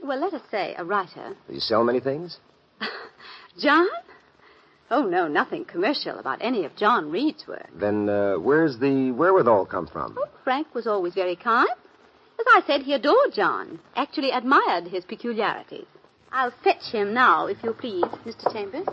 Well, let us say a writer. Do you sell many things? John? Oh, no, nothing commercial about any of John Reed's work. Then where's the wherewithal come from? Oh, Frank was always very kind. As I said, he adored John, actually admired his peculiarities. I'll fetch him now, if you please, Mr. Chambers.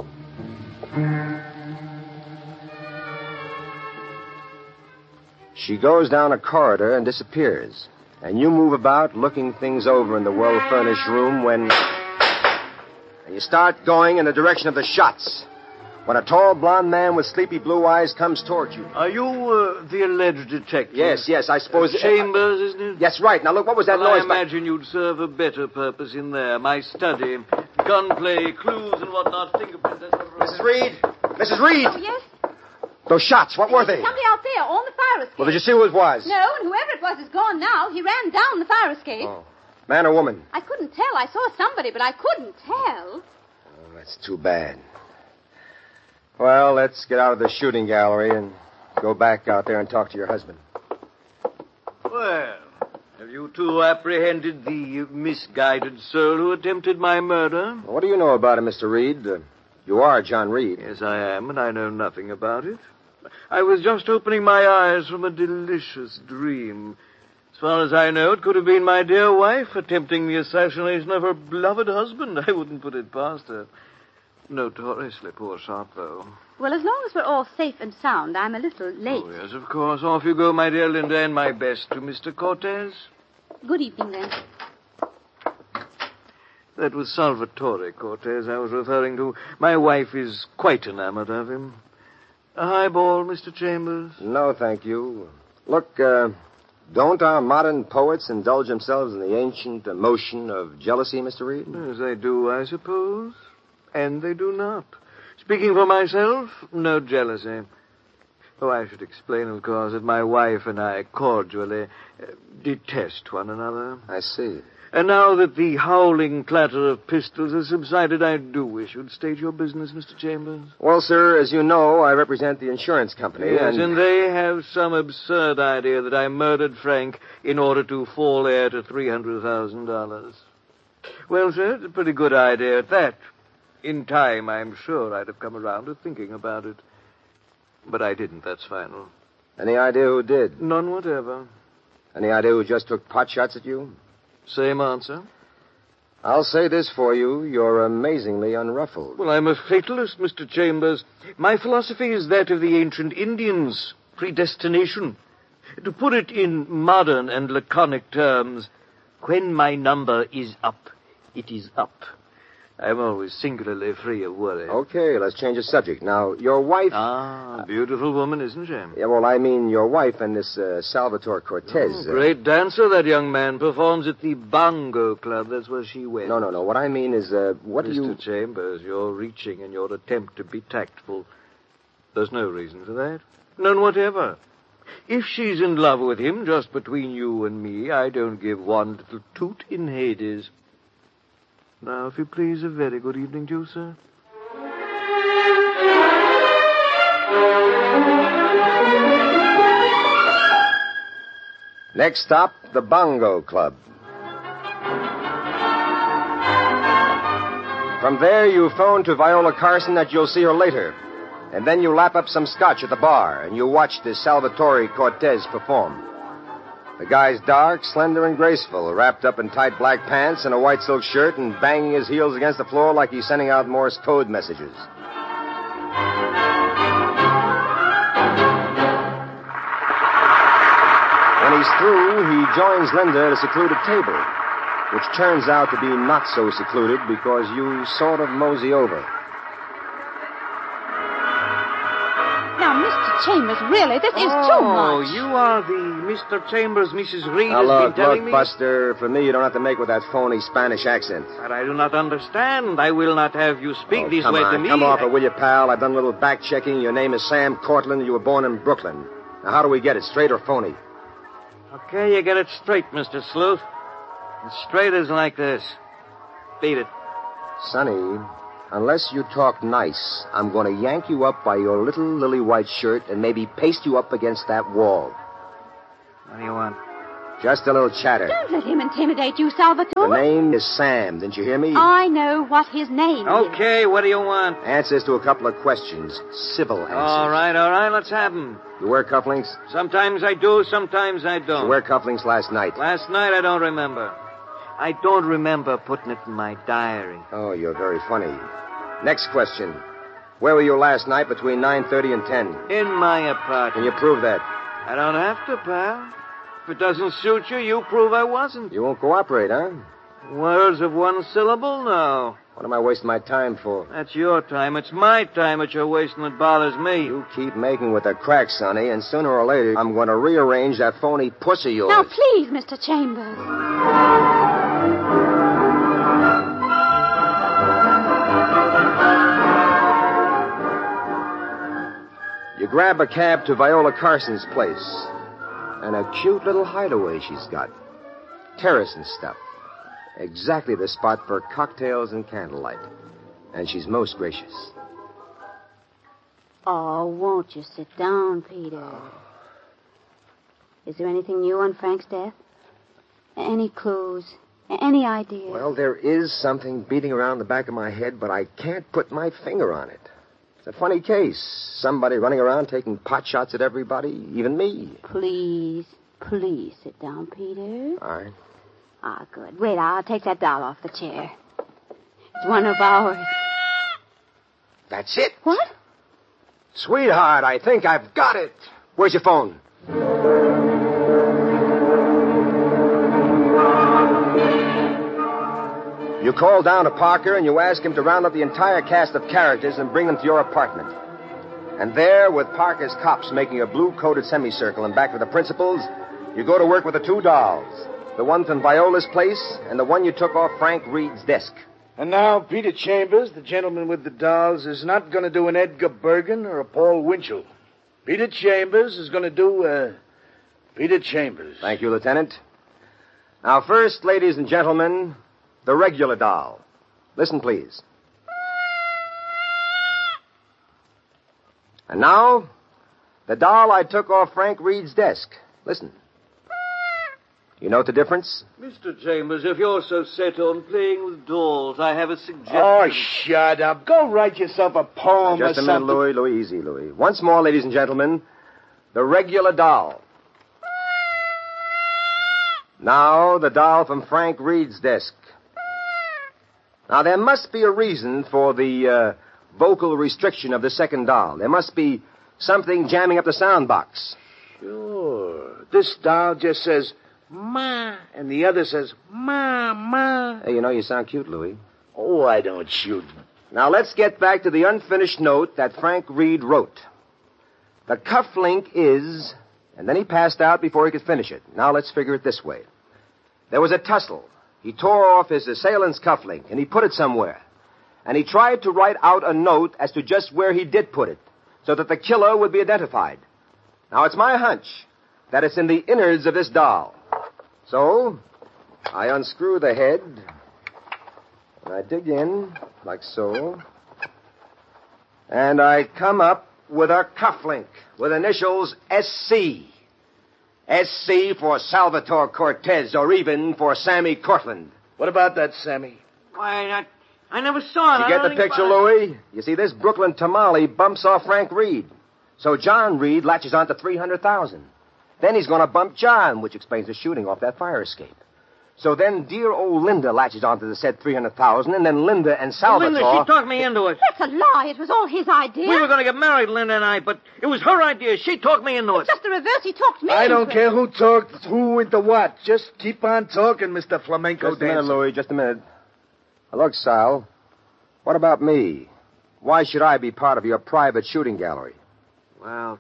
She goes down a corridor and disappears. And you move about, looking things over in the well-furnished room when... And you start going in the direction of the shots. When a tall, blond man with sleepy blue eyes comes towards you. Are you the alleged detective? Yes, I suppose... Chambers, isn't it? Yes, right. Now, look, what was that Well, noise? I imagine you'd serve a better purpose in there. My study. Gunplay, clues and whatnot, fingerprints... Mrs. Reed? Mrs. Reed! Oh, yes? Those shots, what were they? Somebody out there on the fire escape. Well, did you see who it was? No, and whoever it was is gone now. He ran down the fire escape. Oh. Man or woman? I couldn't tell. I saw somebody, but I couldn't tell. Oh, that's too bad. Well, let's get out of the shooting gallery and go back out there and talk to your husband. Well, have you two apprehended the misguided soul who attempted my murder? What do you know about him, Mr. Reed? You are John Reed. Yes, I am, and I know nothing about it. I was just opening my eyes from a delicious dream. As far as I know, it could have been my dear wife attempting the assassination of her beloved husband. I wouldn't put it past her. Notoriously poor shot, though. Well, as long as we're all safe and sound, I'm a little late. Oh, yes, of course. Off you go, my dear Linda, and my best to Mr. Cortez. Good evening, then. That was Salvatore Cortez I was referring to. My wife is quite enamored of him. A highball, Mr. Chambers? No, thank you. Look, don't our modern poets indulge themselves in the ancient emotion of jealousy, Mr. Reed? As they do, I suppose. And they do not. Speaking for myself, no jealousy. Oh, I should explain, of course, that my wife and I cordially detest one another. I see. And now that the howling clatter of pistols has subsided, I do wish you'd state your business, Mr. Chambers. Well, sir, as you know, I represent the insurance company. Yes, and they have some absurd idea that I murdered Frank in order to fall heir to $300,000. Well, sir, it's a pretty good idea at that. In time, I'm sure I'd have come around to thinking about it. But I didn't, that's final. Any idea who did? None whatever. Any idea who just took pot shots at you? Same answer. I'll say this for you. You're amazingly unruffled. Well, I'm a fatalist, Mr. Chambers. My philosophy is that of the ancient Indians. Predestination. To put it in modern and laconic terms, when my number is up, it is up. I'm always singularly free of worry. Okay, let's change the subject. Now, your wife... Ah, beautiful woman, isn't she? Yeah, well, I mean your wife and this Salvatore Cortez. Great dancer, that young man. Performs at the Bongo Club. That's where she went. No. What I mean is, what do you... Mr. Chambers, you're reaching in your attempt to be tactful. There's no reason for that. None whatever. If she's in love with him, just between you and me, I don't give one little toot in Hades. Now, if you please, a very good evening to you, sir. Next stop, the Bongo Club. From there, you phone to Viola Carson that you'll see her later. And then you lap up some scotch at the bar, and you watch this Salvatore Cortez perform. The guy's dark, slender, and graceful, wrapped up in tight black pants and a white silk shirt and banging his heels against the floor like he's sending out Morse code messages. When he's through, he joins Linda at a secluded table, which turns out to be not so secluded because you sort of mosey over. Now, Mr. Chambers, really, this is too much. Oh, you are the Mr. Chambers Mrs. Reed Now, has been telling look, me? Buster, for me, you don't have to make with that phony Spanish accent. But I do not understand. I will not have you speak this way to me. Come off it, will you, pal? I've done a little back-checking. Your name is Sam Cortland, and you were born in Brooklyn. Now, how do we get it, straight or phony? Okay, you get it straight, Mr. Sleuth. And straight is like this. Beat it. Sonny, unless you talk nice, I'm going to yank you up by your little lily white shirt and maybe paste you up against that wall. What do you want? Just a little chatter. Don't let him intimidate you, Salvatore. The name is Sam. Didn't you hear me? I know what his name is. Okay, what do you want? Answers to a couple of questions. Civil answers. All right, let's have them. You wear cufflinks? Sometimes I do, sometimes I You don't. wear cufflinks last night. Last night, I don't remember. I don't remember putting it in my diary. Oh, you're very funny. Next question. Where were you last night between 9:30 and 10? In my Can apartment. you prove that? I don't have to, pal. If it doesn't suit you, you prove I wasn't. You won't cooperate, huh? Words of one syllable? No. What am I wasting my time for? That's your time. It's my time that you're wasting that bothers me. You keep making with the crack, Sonny, and sooner or later I'm going to rearrange that phony puss of yours. Now, please, Mr. Chambers. You grab a cab to Viola Carson's place. And a cute little hideaway she's got. Terrace and stuff. Exactly the spot for cocktails and candlelight. And she's most gracious. Oh, won't you sit down, Peter? Is there anything new on Frank's death? Any clues? Any ideas? Well, there is something beating around the back of my head, but I can't put my finger on it. It's a funny case. Somebody running around taking pot shots at everybody, even me. Please sit down, Peter. All right. Ah, good. Wait, I'll take that doll off the chair. It's one of ours. That's it. What? Sweetheart, I think I've got it. Where's your phone? You call down to Parker and you ask him to round up the entire cast of characters and bring them to your apartment. And there, with Parker's cops making a blue-coated semicircle in back of the principals, you go to work with the two dolls. The one from Viola's place and the one you took off Frank Reed's desk. And now Peter Chambers, the gentleman with the dolls, is not going to do an Edgar Bergen or a Paul Winchell. Peter Chambers is going to do, Peter Chambers. Thank you, Lieutenant. Now, first, ladies and gentlemen, the regular doll. Listen, please. And now, the doll I took off Frank Reed's desk. Listen. You know the difference? Mr. Chambers, if you're so set on playing with dolls, I have a suggestion. Oh, shut up. Go write yourself a poem Just or a minute, something. Louis, easy, Louis. Once more, ladies and gentlemen, the regular doll. Now, the doll from Frank Reed's desk. Now, there must be a reason for the vocal restriction of the second doll. There must be something jamming up the sound box. Sure. This doll just says, Ma, and the other says, Ma, Ma. Hey, you know, you sound cute, Louis. Oh, I don't shoot. Now, let's get back to the unfinished note that Frank Reed wrote. The cufflink is... And then he passed out before he could finish it. Now, let's figure it this way. There was a tussle. He tore off his assailant's cufflink, and he put it somewhere. And he tried to write out a note as to just where he did put it, so that the killer would be identified. Now, it's my hunch that it's in the innards of this doll. So, I unscrew the head, and I dig in, like so, and I come up with a cufflink with initials SC. SC for Salvatore Cortez, or even for Sammy Cortland. What about that, Sammy? Why, I never saw it. You get the picture, Louis? You see, this Brooklyn tamale bumps off Frank Reed. So John Reed latches on to $300,000. Then he's going to bump John, which explains the shooting off that fire escape. So then dear old Linda latches onto the said $300,000, and then Linda and Salvatore... Linda, she talked me into it. That's a lie. It was all his idea. We were going to get married, Linda and I, but it was her idea. She talked me into it. It's just the reverse. He talked me I into don't it. care who talked who into what. Just keep on talking, Mr. Flamenco Just a minute, dancer. Louis, just a minute. Now, look, Sal, what about me? Why should I be part of your private shooting gallery? Well,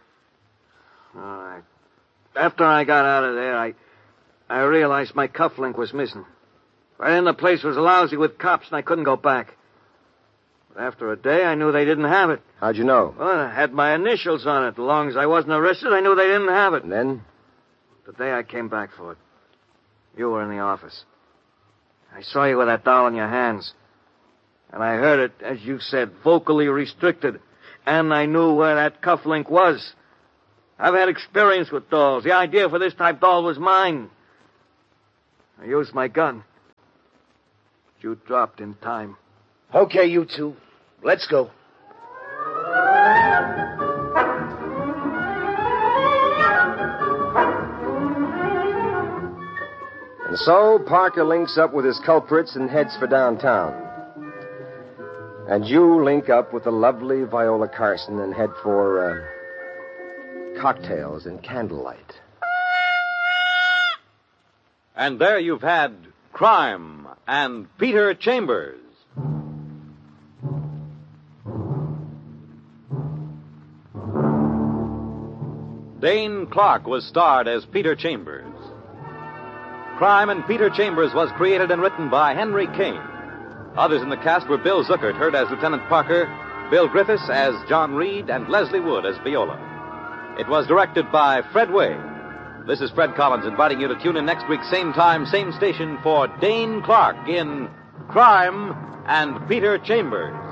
all right. After I got out of there, I realized my cufflink was missing. Right then the place was lousy with cops, and I couldn't go back. But after a day, I knew they didn't have it. How'd you know? Well, I had my initials on it. As long as I wasn't arrested, I knew they didn't have it. And then? The day I came back for it, you were in the office. I saw you with that doll in your hands. And I heard it, as you said, vocally restricted. And I knew where that cufflink was. I've had experience with dolls. The idea for this type doll was mine. I used my gun. You dropped in time. Okay, you two. Let's go. And so Parker links up with his culprits and heads for downtown. And you link up with the lovely Viola Carson and head for cocktails and candlelight. And there you've had Crime and Peter Chambers. Dane Clark was starred as Peter Chambers. Crime and Peter Chambers was created and written by Henry Kane. Others in the cast were Bill Zuckert, heard as Lieutenant Parker, Bill Griffiths as John Reed, and Leslie Wood as Viola. It was directed by Fred Way. This is Fred Collins inviting you to tune in next week, same time, same station, for Dane Clark in Crime and Peter Chambers.